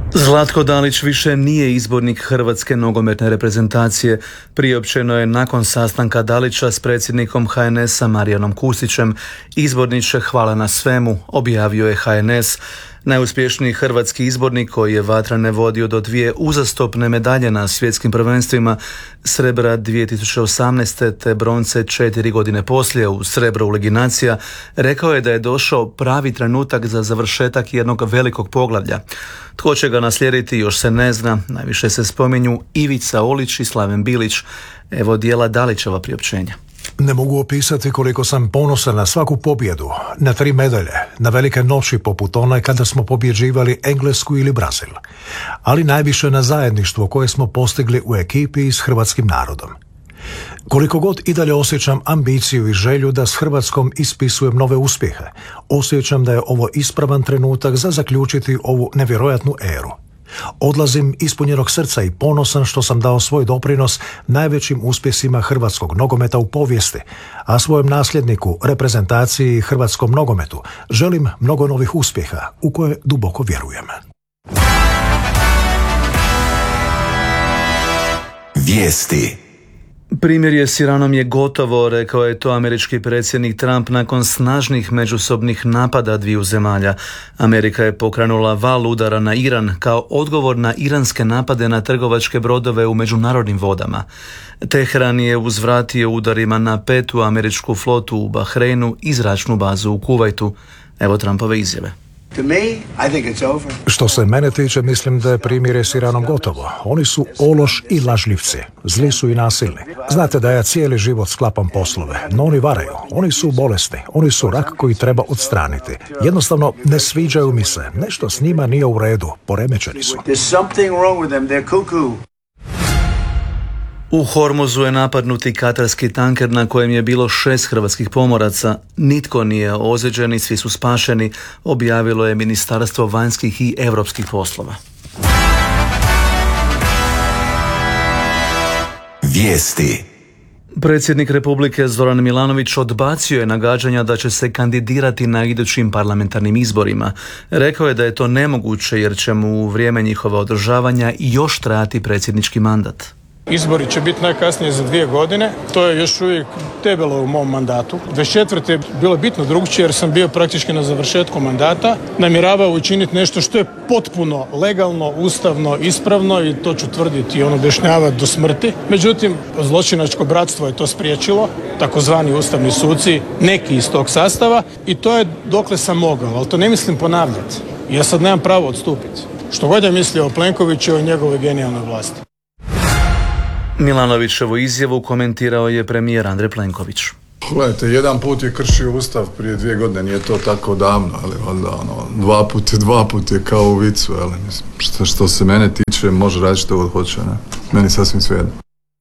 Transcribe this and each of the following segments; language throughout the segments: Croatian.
Zlatko Dalić više nije izbornik Hrvatske nogometne reprezentacije. Priopćeno je nakon sastanka Dalića s predsjednikom HNS-a Marijanom Kustićem. Izborniče, hvala na svemu, objavio je HNS. Najuspješniji hrvatski izbornik koji je vatrane vodio do 2 uzastopne medalje na svjetskim prvenstvima, srebra 2018. te bronce 4 godine poslije u srebru u Ligi nacija, rekao je da je došao pravi trenutak za završetak jednog velikog poglavlja. Tko će ga naslijediti još se ne zna, najviše se spominju Ivica Olić i Slaven Bilić. Evo dijela Dalićeva priopćenja. Ne mogu opisati koliko sam ponosan na svaku pobjedu, na 3 medalje, na velike noći poput one kada smo pobjeđivali Englesku ili Brazil, ali najviše na zajedništvo koje smo postigli u ekipi i s hrvatskim narodom. Koliko god i dalje osjećam ambiciju i želju da s Hrvatskom ispisujem nove uspjehe, osjećam da je ovo ispravan trenutak za zaključiti ovu nevjerojatnu eru. Odlazim ispunjenog srca i ponosan što sam dao svoj doprinos najvećim uspjesima hrvatskog nogometa u povijesti, a svojem nasljedniku, reprezentaciji i hrvatskom nogometu želim mnogo novih uspjeha u koje duboko vjerujem. Vijesti. Primirje s Iranom je gotovo, rekao je to američki predsjednik Trump nakon snažnih međusobnih napada dviju zemalja. Amerika je pokrenula val udara na Iran kao odgovor na iranske napade na trgovačke brodove u međunarodnim vodama. Teheran je uzvratio udarima na 5. američku flotu u Bahreinu i zračnu bazu u Kuvajtu. Evo Trumpove izjave. Što se mene tiče, mislim da je primirje s Iranom gotovo. Oni su ološ i lažljivci, zli su i nasilni. Znate da ja cijeli život sklapam poslove, no oni varaju, oni su bolesni, oni su rak koji treba odstraniti. Jednostavno ne sviđaju mi se, nešto s njima nije u redu, poremećeni su. U Hormuzu je napadnuti katarski tanker na kojem je bilo 6 hrvatskih pomoraca. Nitko nije ozlijeđen i svi su spašeni, objavilo je Ministarstvo vanjskih i europskih poslova. Vijesti. Predsjednik Republike Zoran Milanović odbacio je nagađanja da će se kandidirati na idućim parlamentarnim izborima. Rekao je da je to nemoguće jer će mu u vrijeme njihova održavanja još trajati predsjednički mandat. Izbori će biti najkasnije za 2 godine, to je još uvijek debelo u mom mandatu. 24. je bilo bitno drugčije jer sam bio praktički na završetku mandata, namjeravao učiniti nešto što je potpuno legalno, ustavno, ispravno i to ću tvrditi i objašnjavati do smrti. Međutim, zločinačko bratstvo je to spriječilo, takozvani ustavni suci, neki iz tog sastava i to je dokle sam mogao, ali to ne mislim ponavljati. Ja sad nemam pravo odstupiti. Što god je mislio o Plenkoviću i o njegovoj genijalnoj vlasti. Milanovićevu izjavu komentirao je premijer Andrej Plenković. Gledajte, jedan put je kršio Ustav prije 2 godine, nije to tako davno, ali valjda dva put je kao u vicu, ali mislim, što se mene tiče, može raditi što god hoće, ne? Meni sasvim svejedno.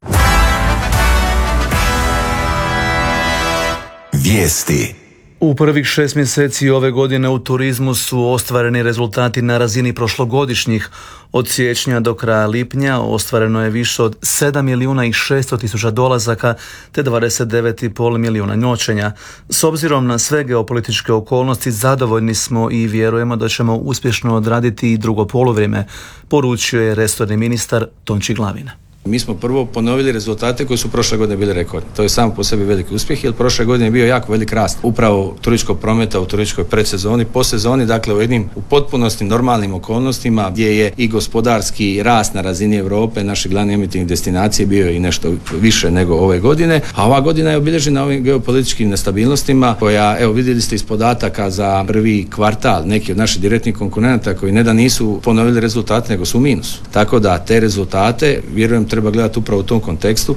Vijesti. U prvih 6 mjeseci ove godine u turizmu su ostvareni rezultati na razini prošlogodišnjih. Od siječnja do kraja lipnja ostvareno je više od 7.600.000 dolazaka te 29,5 milijuna noćenja. S obzirom na sve geopolitičke okolnosti zadovoljni smo i vjerujemo da ćemo uspješno odraditi i drugo poluvrijeme, poručio je resorni ministar Tonči Glavina. Mi smo prvo ponovili rezultate koji su prošle godine bili rekordni. To je samo po sebi veliki uspjeh, jer prošle godine je bio jako velik rast upravo turističkog prometa u turističkoj predsezoni, posezoni, dakle u potpunosti normalnim okolnostima gdje je i gospodarski rast na razini Europe, naši glavni emitivnih destinacije bio i nešto više nego ove godine, a ova godina je obilježena ovim geopolitičkim nestabilnostima koja, evo vidjeli ste iz podataka za prvi kvartal, neki od naših direktnih konkurenata koji ne da nisu ponovili rezultate, nego su u minusu. Tako da te rezultate, vjerujem, treba gledati upravo u tom kontekstu.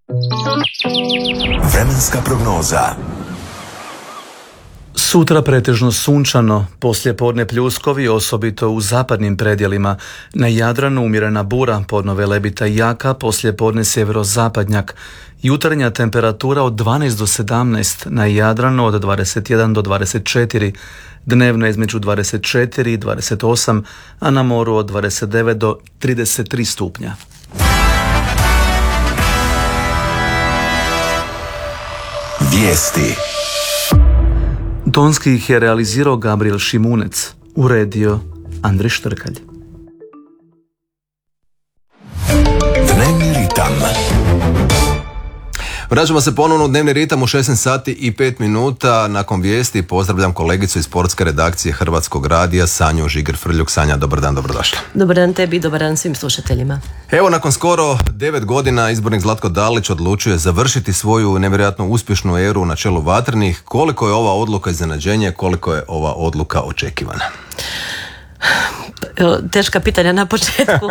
Vremenska prognoza. Sutra pretežno sunčano, poslijepodne pljuskovi, osobito u zapadnim predjelima. Na Jadranu umjerena bura, podno Velebita jaka, poslijepodne sjeverozapadnjak. Jutarnja temperatura od 12 do 17, na Jadranu od 21 do 24, dnevno između 24 i 28, a na moru od 29 do 33 stupnja. Vijesti. Tonski ih je realizirao Gabriel Šimunec, uredio Andrej Štrkalj. Vraćamo se ponovno u dnevni ritam u 16 sati i 5 minuta. Nakon vijesti pozdravljam kolegicu iz sportske redakcije Hrvatskog radija Sanju Žiger-Frljuk. Sanja, dobar dan, dobrodošla. Dobar dan tebi i dobar dan svim slušateljima. Evo, nakon skoro 9 godina izbornik Zlatko Dalić odlučuje završiti svoju nevjerojatno uspješnu eru na čelu Vatrenih. Koliko je ova odluka iznenađenje, koliko je ova odluka očekivana? Teška pitanja na početku.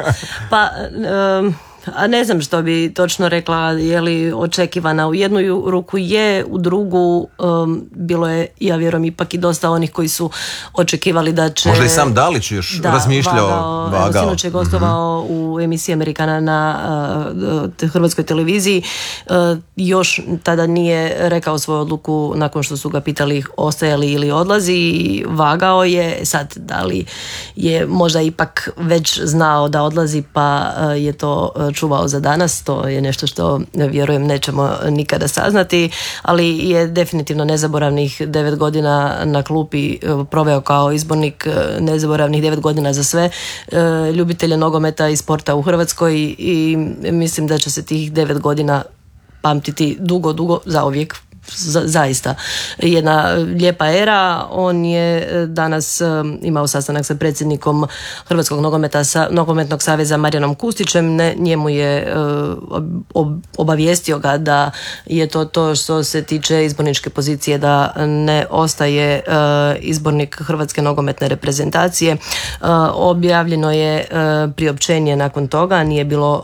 A ne znam što bi točno rekla, je li očekivana. U jednu ruku je, u drugu bilo je, ja vjerujem, ipak i dosta onih koji su očekivali da će... Možda i sam Dalić još razmišljao, vagao. Sinoć je gostovao u emisiji Amerikana na hrvatskoj televiziji. Još tada nije rekao svoju odluku nakon što su ga pitali ostajali ili odlazi. Vagao je, sad da li je možda ipak već znao da odlazi pa je to čuvao za danas, to je nešto što vjerujem nećemo nikada saznati, ali je definitivno nezaboravnih 9 godina na klupi proveo kao izbornik, nezaboravnih 9 godina za sve ljubitelje nogometa i sporta u Hrvatskoj i mislim da će se tih 9 godina pamtiti dugo zauvijek. Zaista jedna lijepa era. On je danas imao sastanak sa predsjednikom Hrvatskog nogometnog saveza Marijanom Kustićem. Njemu je obavijestio ga da je to što se tiče izborničke pozicije, da ne ostaje izbornik Hrvatske nogometne reprezentacije. Objavljeno je priopćenje nakon toga, nije bilo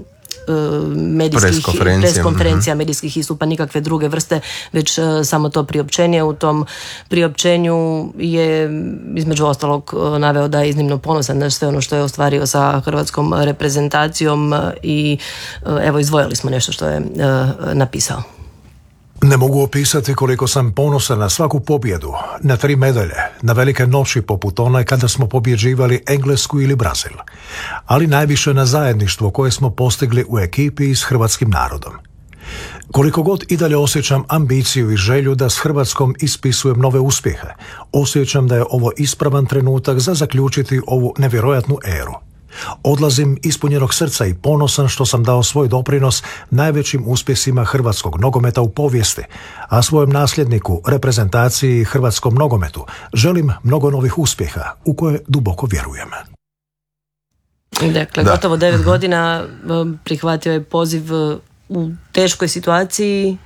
medijskih preskonferencija, medijskih istupa, nikakve druge vrste, već samo to priopćenje. U tom priopćenju je između ostalog naveo da je iznimno ponosan na sve ono što je ostvario sa hrvatskom reprezentacijom i evo izdvojili smo nešto što je napisao. Ne mogu opisati koliko sam ponosan na svaku pobjedu, na 3 medalje, na velike noći poput onaj kada smo pobjeđivali Englesku ili Brazil, ali najviše na zajedništvo koje smo postigli u ekipi i s hrvatskim narodom. Koliko god i dalje osjećam ambiciju i želju da s Hrvatskom ispisujem nove uspjehe, osjećam da je ovo ispravan trenutak za zaključiti ovu nevjerojatnu eru. Odlazim ispunjenog srca i ponosan što sam dao svoj doprinos najvećim uspjesima hrvatskog nogometa u povijesti, a svojem nasljedniku, reprezentaciji i hrvatskom nogometu želim mnogo novih uspjeha u koje duboko vjerujem. Dakle, gotovo 9 godina prihvatio je poziv u teškoj situaciji.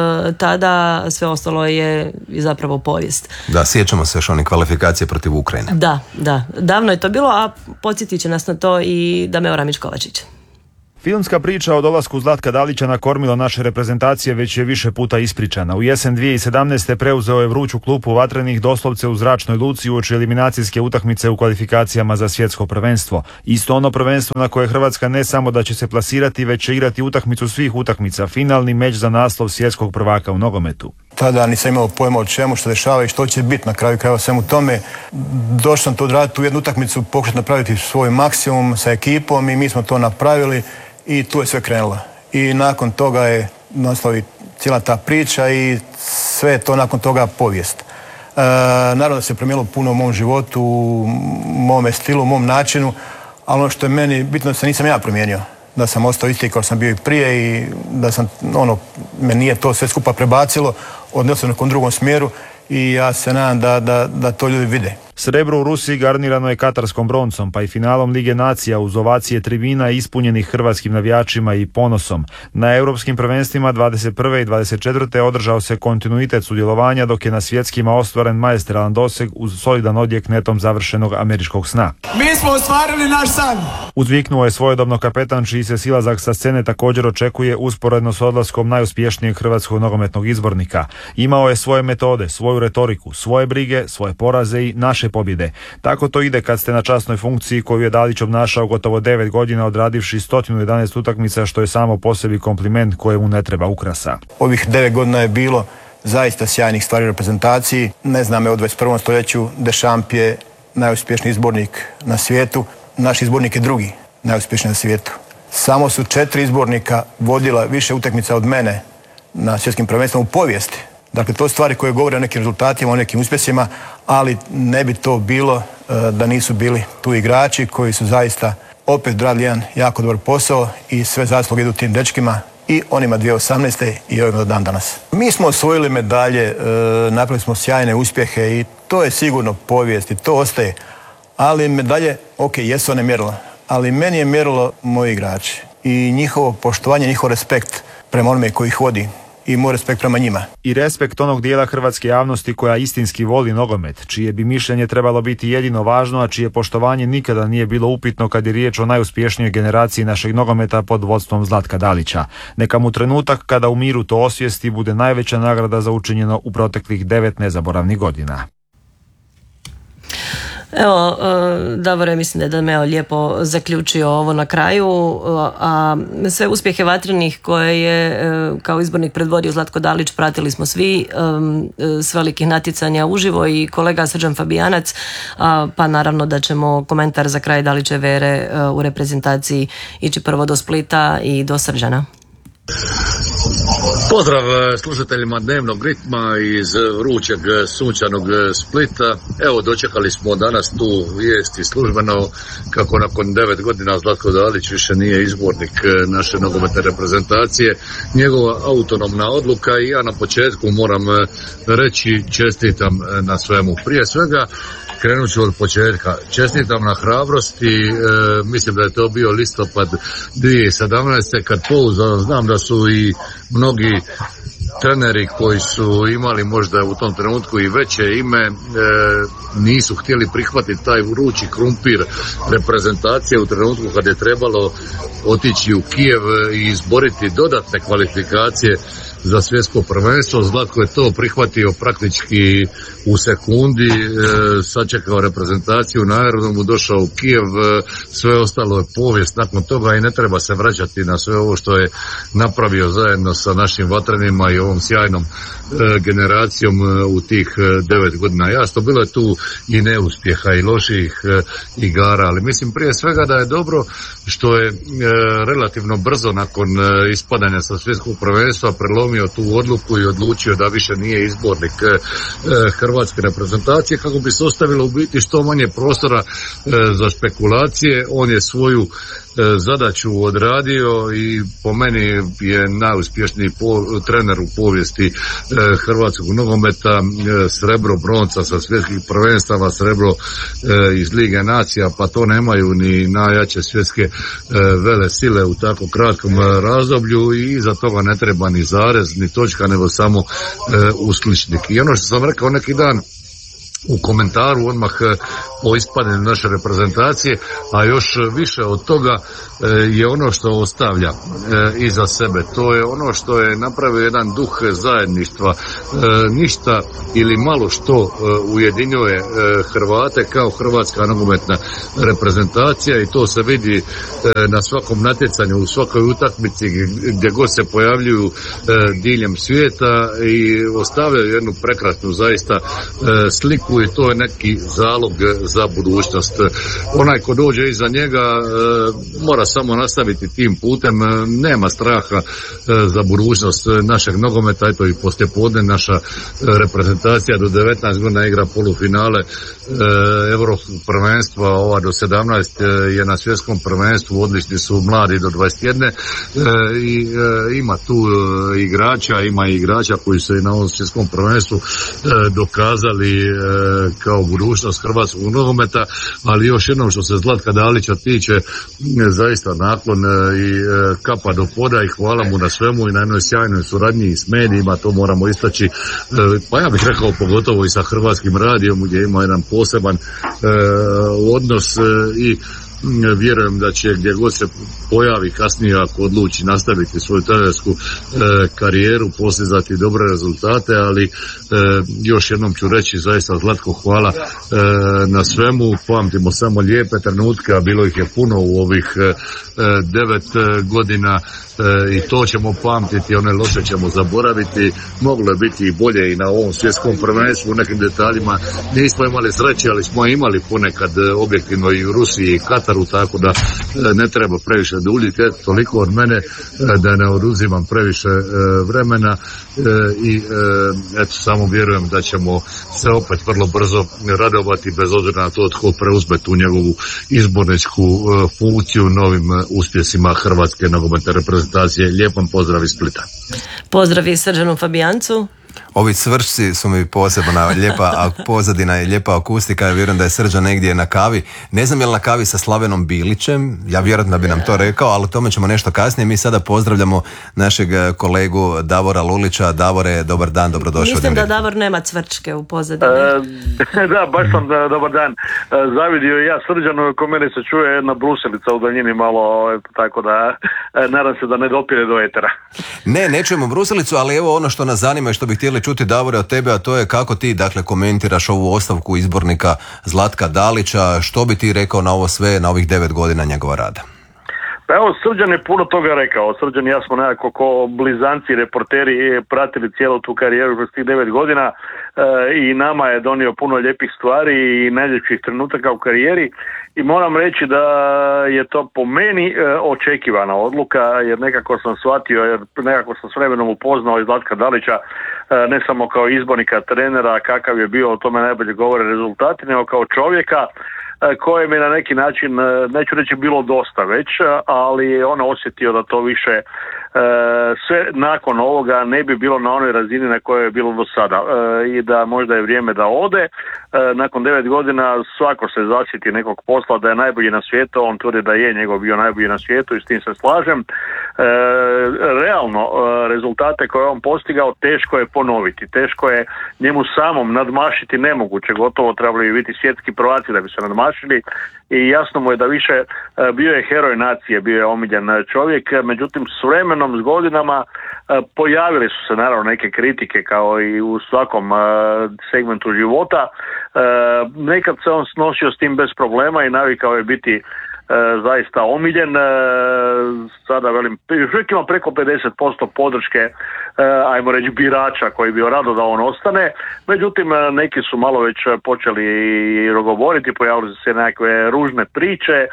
Tada sve ostalo je zapravo povijest. Da, sjećamo se još onih kvalifikacije protiv Ukrajine. Da, davno je to bilo, a podsjetit će nas na to i Dameo Ramić-Kovačić. Filmska priča o dolasku Zlatka Dalića na kormilo naše reprezentacije već je više puta ispričana. U jesen 2017. preuzeo je vruću klupu Vatrenih doslovce u zračnoj luci uoči eliminacijske utakmice u kvalifikacijama za svjetsko prvenstvo. Isto ono prvenstvo na koje Hrvatska ne samo da će se plasirati, već će igrati utakmicu svih utakmica, finalni meč za naslov svjetskog prvaka u nogometu. Tada nisam imao pojma o čemu, što dešava i što će biti na kraju krajeva svemu tome. Došao sam to odraditi u jednu utakmicu, pokušati napraviti svoj maksimum sa ekipom i mi smo to napravili i tu je sve krenulo. I nakon toga je nastavi cijela ta priča i sve je to nakon toga povijest. Naravno da se promijenilo puno u mom životu, u mome stilu, u mom načinu, ali ono što je meni bitno da se nisam ja promijenio. Da sam ostao isti kao sam bio i prije i da sam, me nije to sve skupa prebacilo, odnosno u nekom drugom smjeru i ja se nadam da to ljudi vide. Srebro u Rusiji garnirano je katarskom broncom, pa i finalom Lige nacija uz ovacije tribina ispunjenih hrvatskim navijačima i ponosom. Na europskim prvenstvima 21. i 24. održao se kontinuitet sudjelovanja, dok je na svjetskima ostvaren maestralan doseg uz solidan odjek netom završenog američkog sna. Mi smo ostvarili naš san! Uzviknuo je svojedobno kapetan, čiji se silazak sa scene također očekuje usporedno s odlaskom najuspješnijeg hrvatskog nogometnog izbornika. Imao je svoje metode, svoju retoriku, svoje brige, svoje poraze i naše pobjede. Tako to ide kad ste na časnoj funkciji koju je Dalić obnašao gotovo 9 godina odradivši 111 utakmica, što je samo po sebi kompliment kojemu ne treba ukrasa. Ovih 9 godina je bilo zaista sjajnih stvari u reprezentaciji. Ne znam, u 21. stoljeću Deschamps je najuspješniji izbornik na svijetu. Naš izbornik je drugi najuspješniji na svijetu. Samo su 4 izbornika vodila više utakmica od mene na svjetskim prvenstvom u povijesti. Dakle, to stvari koje govore o nekim rezultatima, o nekim uspjesima, ali ne bi to bilo da nisu bili tu igrači koji su zaista opet radili jedan jako dobar posao i sve zasluge idu tim dečkima i onima 2018. i ovima do dan danas. Mi smo osvojili medalje, napravili smo sjajne uspjehe i to je sigurno povijest i to ostaje. Ali medalje, ok, jesu one mjerilo, ali meni je mjerilo moji igrači i njihovo poštovanje, njihov respekt prema onome koji ih vodi i moj respekt prema njima. I respekt onog dijela hrvatske javnosti koja istinski voli nogomet, čije bi mišljenje trebalo biti jedino važno, a čije poštovanje nikada nije bilo upitno kad je riječ o najuspješnijoj generaciji našeg nogometa pod vodstvom Zlatka Dalića. Neka mu trenutak kada u miru to osvijesti bude najveća nagrada za učinjeno u proteklih 9 nezaboravnih godina. Evo, Davore, mislim da je Dameo lijepo zaključio ovo na kraju, a sve uspjehe Vatrenih koje je kao izbornik predvodio Zlatko Dalić pratili smo svi s velikih natjecanja uživo i kolega Srđan Fabijanac, pa naravno da ćemo komentar za kraj Dalićeve ere u reprezentaciji ići prvo do Splita i do Srđana. Pozdrav slušateljima Dnevnog ritma iz vrućeg sunčanog Splita. Evo, dočekali smo danas tu vijesti službeno kako nakon 9 godina Zlatko Dalić više nije izbornik naše nogometne reprezentacije. Njegova autonomna odluka i ja na početku moram reći čestitam na svemu. Prije svega krenut ću od početka. Čestitam na hrabrosti, mislim da je to bio listopad 2017. kad pouzdano znam da su i mnogi treneri koji su imali možda u tom trenutku i veće ime nisu htjeli prihvatiti taj vrući krumpir reprezentacije u trenutku kad je trebalo otići u Kijev i izboriti dodatne kvalifikacije za svjetsko prvenstvo. Zlatko je to prihvatio praktički u sekundi, sačekao reprezentaciju na aerodromu, došao u Kijev, sve ostalo je povijest nakon toga i ne treba se vraćati na sve ovo što je napravio zajedno sa našim Vatrenima i ovom sjajnom generacijom u tih 9 godina. Jasno, bilo je tu i neuspjeha i loših igara, ali mislim prije svega da je dobro što je relativno brzo nakon ispadanja sa svjetskog prvenstva prelomio tu odluku i odlučio da više nije izbornik hrvatske reprezentacije kako bi se ostavilo u biti što manje prostora za špekulacije. On je svoju zadaću odradio i po meni je najuspješniji trener u povijesti hrvatskog nogometa, srebro, bronca sa svjetskih prvenstava, srebro iz Lige nacija, pa to nemaju ni najjače svjetske vele sile u tako kratkom razdoblju i iza toga ne treba ni zarez, ni točka, nego samo uskličnik. I ono što sam rekao neki dan u komentaru odmah po ispadanju naše reprezentacije, a još više od toga je ono što ostavlja iza sebe. To je ono što je napravio jedan duh zajedništva. Ništa ili malo što ujedinjuje Hrvate kao hrvatska nogometna reprezentacija i to se vidi na svakom natjecanju, u svakoj utakmici gdje god se pojavljuju diljem svijeta i ostavljaju jednu prekrasnu zaista sliku i to je neki zalog za budućnost. Onaj ko dođe iza njega mora samo nastaviti tim putem, nema straha za budućnost našeg nogometa. Eto i poslijepodne naša reprezentacija do 19 godina igra polufinale Europskog prvenstva, ova do 17 je na svjetskom prvenstvu, odlični su mladi do 21 i ima tu igrača, ima i igrača koji su i na ovom svjetskom prvenstvu dokazali kao budućnost hrvatskog nogometa, ali još jednom što se Zlatka Dalića tiče, zaista naklon i kapa do poda i hvala mu na svemu i na jednoj sjajnoj suradnji s medijima, to moramo istaći, pa ja bih rekao pogotovo i sa Hrvatskim radijom gdje ima jedan poseban odnos i vjerujem da će gdje god se pojavi kasnije ako odluči nastaviti svoju trenersku karijeru, postizati dobre rezultate, ali još jednom ću reći zaista Zlatko hvala na svemu, pamtimo samo lijepe trenutke, a bilo ih je puno u ovih 9 godina i to ćemo pamtiti, one loše ćemo zaboraviti. Moglo je biti i bolje i na ovom svjetskom prvenstvu, u nekim detaljima nismo imali sreće, ali smo imali ponekad objektivno i u Rusiji i Kataru Zlataru, tako da ne treba previše duljiti. Eto, toliko od mene, da ne oduzimam previše vremena i eto, samo vjerujem da ćemo se opet vrlo brzo radovati bez obzira na to tko preuzme tu njegovu izborničku funkciju novim uspjesima Hrvatske nogometne reprezentacije. Lijepan pozdrav iz Splita. Pozdrav i Srđanu Fabijancu. Ovi cvršci su mi posebna lijepa pozadina i lijepa akustika. Ja vjerujem da je Srđan negdje na kavi. Ne znam je li na kavi sa Slavenom Bilićem, ja vjerujem da bi nam to rekao, ali o tome ćemo nešto kasnije. Mi sada pozdravljamo našeg kolegu Davora Lulića. Davore, dobar dan, dobrodošao. Mislim da Davor nema cvrčke u pozadini. Da, baš sam dobar dan. Zavidio i ja Srđanu, ko mene se čuje jedna brusilica u daljini malo, tako da nadam se da ne dopire do etera. Ne čujemo brusilicu, ali evo ono što nas zanima i što bih htjeli čuti, Davore, od tebe, a to je kako ti dakle komentiraš ovu ostavku izbornika Zlatka Dalića, što bi ti rekao na ovo sve, na ovih 9 godina njegova rada? Pa evo, Srđan je puno toga rekao. Srđan i ja smo nekako ko blizanci, reporteri pratili cijelu tu karijeru kroz tih 9 godina i nama je donio puno lijepih stvari i najljepših trenutaka u karijeri i moram reći da je to po meni očekivana odluka, jer nekako sam shvatio, jer nekako sam s vremenom upoznao i Zlatka Dalića, ne samo kao izbornika, trenera, kakav je bio, o tome najbolje govore rezultati, nego kao čovjeka kojem je na neki način, neću reći bilo dosta već, ali je on osjetio da to više sve nakon ovoga ne bi bilo na onoj razini na kojoj je bilo do sada i da možda je vrijeme da ode. Nakon 9 godina svako se zasjeti nekog posla da je najbolji na svijetu, on tvrdi da je njegov bio najbolji na svijetu i s tim se slažem. Realno rezultate koje je on postigao teško je ponoviti, teško je njemu samom nadmašiti nemoguće, gotovo trebali biti svjetski prvaci da bi se nadmašili i jasno mu je da više bio je heroj nacije, bio je omiljen čovjek, međutim s vremenom, s godinama pojavili su se naravno neke kritike kao i u svakom segmentu života. Nekad se on snosio s tim bez problema i navikao je biti zaista omiljen. Sada velim, još uvijek ima preko 50% podrške, ajmo reći, birača koji bi rado da on ostane. Međutim, neki su malo već počeli i rogoboriti, pojavili su se nekakve ružne priče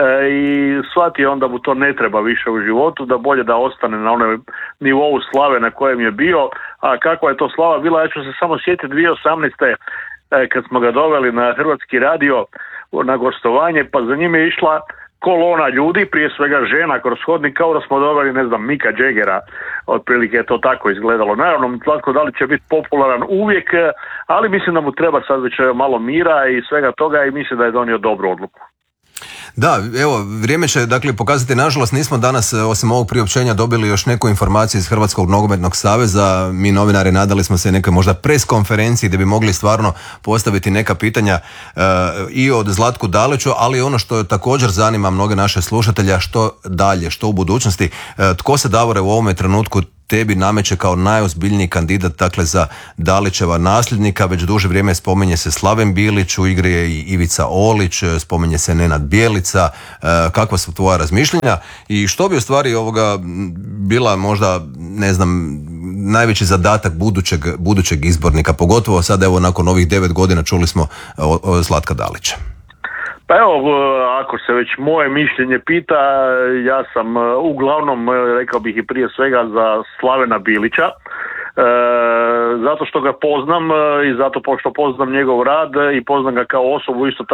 i shvatio onda mu to ne treba više u životu, da bolje da ostane na onoj nivou slave na kojem je bio. A kakva je to slava bila, ja ću se samo sjetiti 2018. kad smo ga doveli na Hrvatski radio na gostovanje, pa za njime je išla kolona ljudi, prije svega žena kroz hodnik, kao da smo doveli, ne znam, Mika Jaggera, otprilike je to tako izgledalo. Naravno, Zlatko Dalić će biti popularan uvijek, ali mislim da mu treba sad već malo mira i svega toga i mislim da je donio dobru odluku. Da, evo, vrijeme će dakle pokazati, nažalost nismo danas osim ovog priopćenja dobili još neku informaciju iz Hrvatskog nogometnog saveza. Mi novinari nadali smo se nekoj možda pres konferenciji gdje bi mogli stvarno postaviti neka pitanja i od Zlatku Daliću, ali ono što također zanima mnoge naše slušatelja, što dalje, što u budućnosti, tko se, Davore, u ovome trenutku tebi nameće kao najozbiljniji kandidat dakle za Dalićeva nasljednika? Već duže vrijeme spominje se Slaven Bilić, u igri je i Ivica Olić, spominje se Nenad Bjelica. Kakva su tvoja razmišljenja i što bi u stvari bila možda, ne znam, najveći zadatak budućeg izbornika, pogotovo sad evo nakon ovih 9 godina čuli smo Zlatka Dalića? Pa evo, ako se već moje mišljenje pita, ja sam uglavnom, rekao bih i prije svega, za Slavena Bilića, zato što ga poznam i zato što poznam njegov rad i poznam ga kao osobu isto tako